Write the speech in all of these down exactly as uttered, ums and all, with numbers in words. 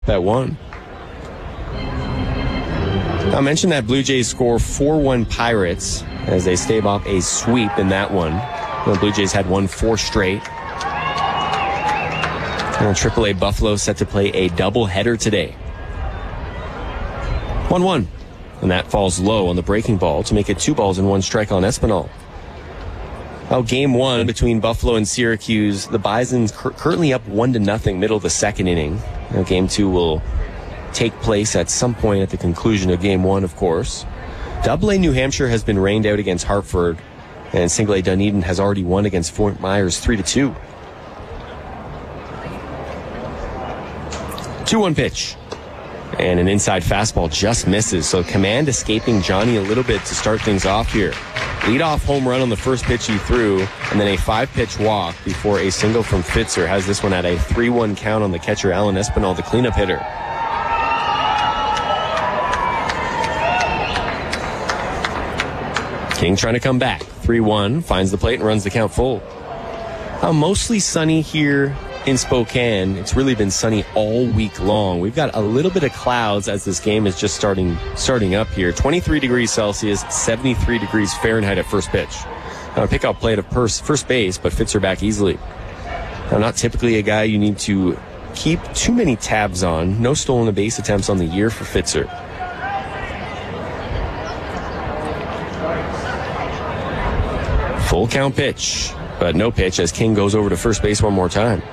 That one. I mentioned that Blue Jays score four one Pirates as they stave off a sweep in that one. The Blue Jays had won four straight. And triple A Buffalo set to play a doubleheader today. one one. And that falls low on the breaking ball to make it two balls and one strike on Espinal. Well, game one between Buffalo and Syracuse, the Bisons cur- currently up one to nothing, middle of the second inning. Now, game two will take place at some point at the conclusion of game one, of course. Double A New Hampshire has been rained out against Hartford, and Single A Dunedin has already won against Fort Myers three to two. two one pitch. And an inside fastball just misses. So command escaping Johnny a little bit to start things off here. Leadoff home run on the first pitch he threw, and then a five-pitch walk before a single from Fitzer has this one at a three one count on the catcher, Alan Espinal, the cleanup hitter. King trying to come back. three one, finds the plate and runs the count full. Uh, mostly sunny here in Spokane. It's really been sunny all week long. We've got a little bit of clouds as this game is just starting starting up here. twenty-three degrees Celsius, seventy-three degrees Fahrenheit at first pitch. Now, a pickoff play at first, first base, but Fitzer back easily. Now, not typically a guy you need to keep too many tabs on. No stolen base attempts on the year for Fitzer. Full count pitch, but no pitch as King goes over to first base one more time.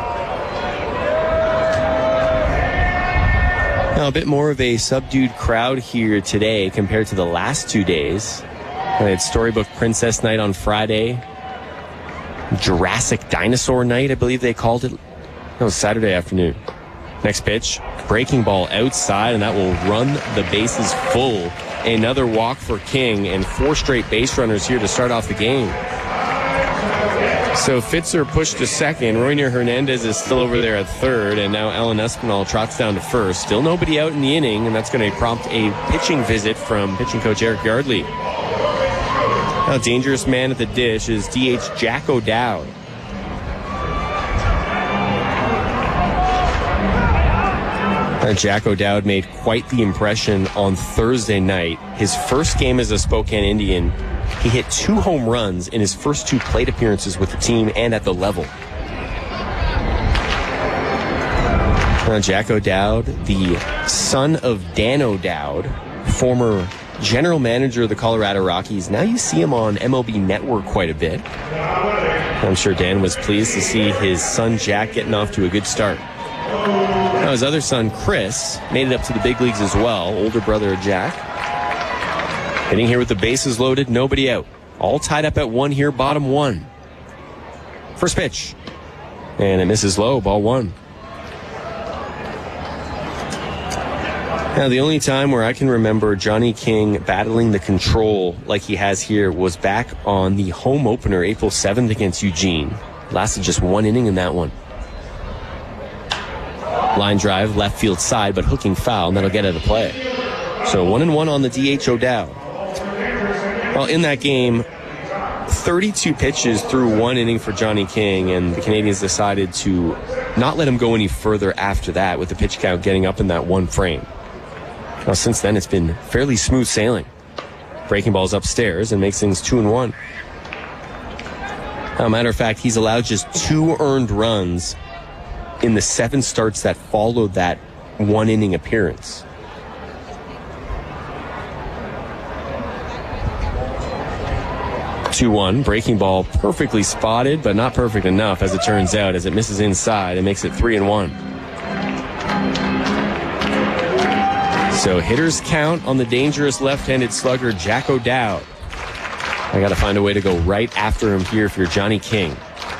Now, a bit more of a subdued crowd here today compared to the last two days. We had Storybook Princess Night on Friday. Jurassic Dinosaur Night, I believe they called it. That was Saturday afternoon. Next pitch, breaking ball outside, and that will run the bases full. Another walk for King, and four straight base runners here to start off the game. So Fitzer pushed to second. Royner Hernandez is still over there at third, and now Alan Espinal trots down to first. Still nobody out in the inning, and that's going to prompt a pitching visit from pitching coach Eric Yardley. Now, dangerous man at the dish is D H Jack O'Dowd. Now, Jack O'Dowd made quite the impression on Thursday night. His first game as a Spokane Indian, he hit two home runs in his first two plate appearances with the team and at the level. Now, Jack O'Dowd, the son of Dan O'Dowd, former general manager of the Colorado Rockies. Now you see him on M L B Network quite a bit. I'm sure Dan was pleased to see his son Jack getting off to a good start. Now his other son, Chris, made it up to the big leagues as well, older brother of Jack. Hitting here with the bases loaded, nobody out. All tied up at one here, bottom one. First pitch. And it misses low, ball one. Now, the only time where I can remember Johnny King battling the control like he has here was back on the home opener, April seventh against Eugene. Lasted just one inning in that one. Line drive, left field side, but hooking foul, and that'll get out of play. So one and one on the D H O'Dowd. Well, in that game, thirty-two pitches through one inning for Johnny King, and the Canadians decided to not let him go any further after that, with the pitch count getting up in that one frame. Well, since then, it's been fairly smooth sailing. Breaking balls upstairs and makes things two and one. Now, matter of fact, he's allowed just two earned runs in the seven starts that followed that one inning appearance. two one, breaking ball perfectly spotted, but not perfect enough as it turns out, as it misses inside and makes it three and one. So hitters count on the dangerous left-handed slugger, Jack O'Dowd. I got to find a way to go right after him here if you're Johnny King.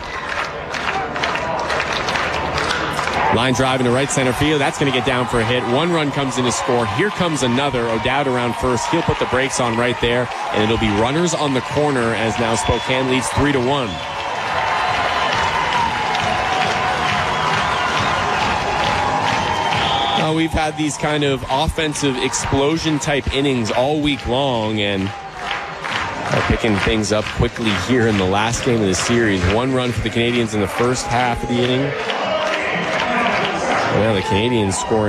Line drive into right center field. That's going to get down for a hit. One run comes in to score. Here comes another. O'Dowd around first. He'll put the brakes on right there, and it'll be runners on the corner as now Spokane leads three to one. Uh, we've had these kind of offensive explosion-type innings all week long, and uh, picking things up quickly here in the last game of the series. One run for the Canadians in the first half of the inning. Now the Canadians scoring